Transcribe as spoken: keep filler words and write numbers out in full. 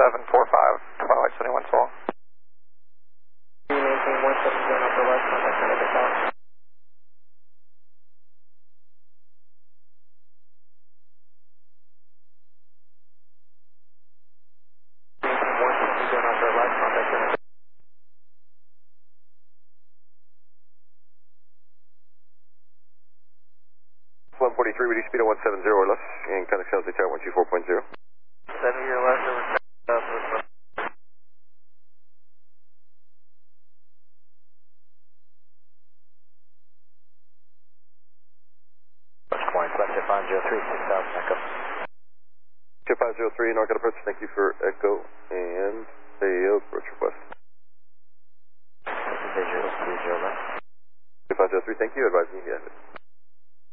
seven four five, Twilight seventy-one Sol. You maintain one seven zero upper left, contact center to south. Maintain one seven zero upper left, contact center. one forty-three, reduce speed of one seven zero or less, and contact San Jose Tower one two four point zero. seven zero left, over south, over Point, selected five zero three, six thousand Echo. two five zero three, North approach, thank you for Echo, and failed approach request. Visual, three zero left. two five zero three, thank you, advising you, yes.